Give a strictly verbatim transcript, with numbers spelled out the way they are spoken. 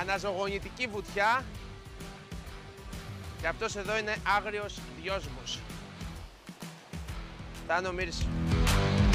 Αναζωογονητική βουτιά. Και αυτός εδώ είναι άγριος δυόσμος. Τάνο Μύρση.